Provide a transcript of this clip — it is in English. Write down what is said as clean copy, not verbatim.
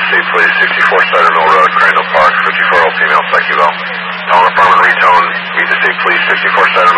State Police, 64 Cider Mill Road, Crandall Park, 54-year-old female, psych eval. Tone, affirm and retone, meet the State Police, 64 Cider